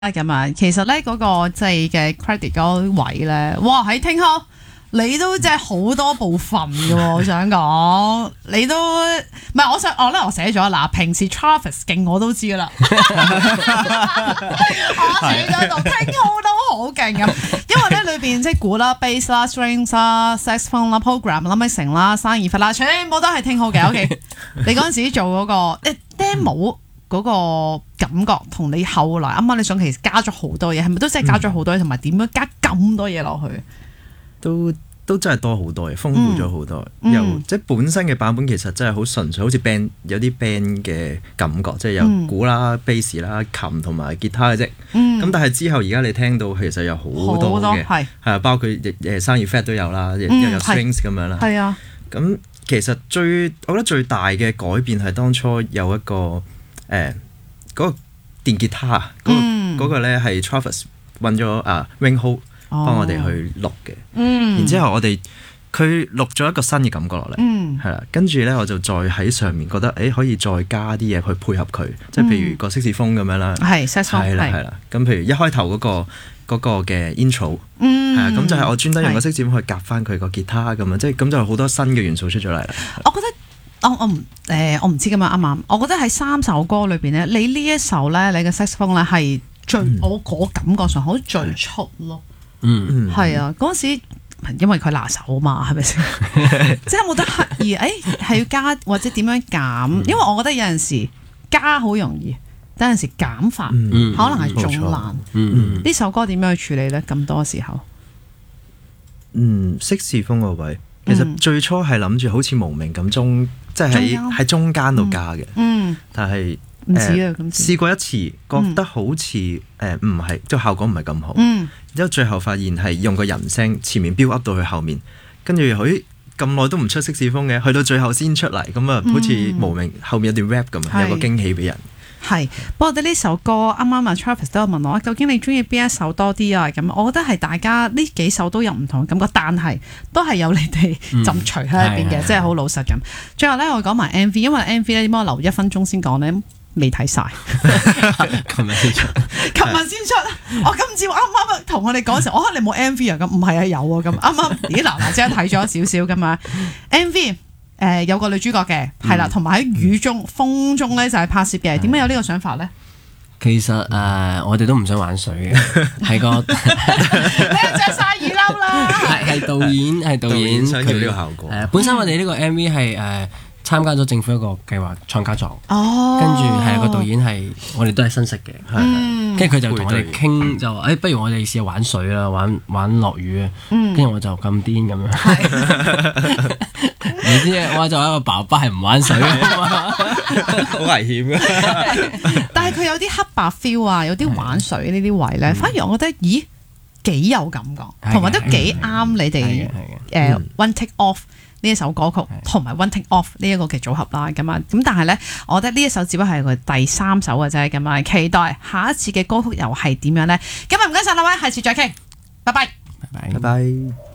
咁啊，其實咧嗰個即係嘅 credit 嗰位咧，哇喺聽開你都即係好多部分嘅喎，我想講你都唔係，我寫咗嗱，平時 Travis 勁我都知噶啦，我寫咗度聽開都好勁咁，因為咧裏邊即係鼓啦、bass 啦、strings 啦、saxophone 啦、program 啦、mixing 啦、生意法啦，全部都係聽開嘅。OK， 你嗰陣時做嗰個demo。嗰個感覺同你後來啱啱你想其實加咗好多嘢，係咪都真係加咗好多嘢？同埋點樣加咁多嘢落去？ 都真係多好多嘢，豐富咗好多。即係本身嘅版本其實真係好純粹，好似 band 有啲 band 嘅感覺，即係有鼓啦、bass 啦、琴同埋吉他嘅啫。咁但係之後而家你聽到其實有好多嘅，係啊，包括生意 fat 都有啦，又有 strings 咁樣啦。係啊。咁其實我覺得最大嘅改變係當初有一個。嗰個電吉他啊，嗰個咧係 Travis 揾咗Wing Ho 幫我哋去錄嘅，然之後佢錄咗一個新嘅感覺落嚟，係啦，跟住咧我就再喺上面覺得可以再加啲嘢去配合佢，即係譬如個色士風咁樣啦，係啦，咁譬如一開頭嗰個嘅 intro， 係啊，咁就係我專登用個色士風去夾翻佢個吉他咁樣，即係咁就好多新嘅元素出咗嚟啦。 我覺得。我唔知咁樣啱唔啱？我覺得喺3首歌裏邊咧，你呢一首咧，你嘅 saxophone 咧係最我感覺上好最出咯。係啊，嗰時因為佢拿手啊嘛，係咪先？即係冇得刻意係要加或者點樣減？因為我覺得有陣時加好容易，有陣時減法可能係仲難。呢首歌點樣去處理咧？咁多時候， 色士風個位。其實最初係諗住好似無名咁即係喺中間度加嘅，但係試過一次，覺得好似唔係，即係效果唔係咁好。然之後最後發現係用個人聲前面 build up 到去後面，跟住咁耐都唔出色士風嘅，去到最後先出嚟，咁啊好似無名後面有段 rap 咁，有個驚喜俾人。 係，不過我覺得呢首歌啱啱Travis 都有問我，究竟你中意邊一首多啲啊？咁我覺得係大家呢幾首都有唔同嘅感覺，但係都係有你哋浸除喺入邊嘅，即係好老實咁。最後咧，我講埋 MV， 因為 MV 咧點解我留1分鐘先講咧？未睇晒，琴日先出，我今朝啱啱同我哋講時，我話你冇 MV 啊？咁唔係啊，有啊，咁啱啱咦嗱即係睇咗少少噶嘛 MV。有個女主角嘅，係啦，同埋喺雨中、風中咧就係拍攝嘅。點解有呢個想法咧？ 其實我哋都唔想玩水嘅，係個你着晒雨褸啦。 係導演想要呢個效果。 本身我哋呢個 MV 係參加咗政府一個計劃創家作，跟住係個導演係我哋都係新識嘅，跟住佢就同我哋傾就話不如我哋試下玩水啦，玩落雨啊，跟住我就咁癲咁樣。你知我作為一個爸爸係唔玩水嘅， 好危險嘅。 但係佢有啲黑白 feel 啊，有啲玩水呢啲位咧，反而我覺得幾有感覺，同埋都幾啱你哋One Take Off 呢一首歌曲，同埋 One Take Off 呢一個嘅組合啦。咁但係咧，我覺得呢一首只不過係佢第3首嘅啫。咁啊，期待下一次嘅歌曲又係點樣咧？今日唔該晒兩位，下次再傾，拜拜。 拜拜。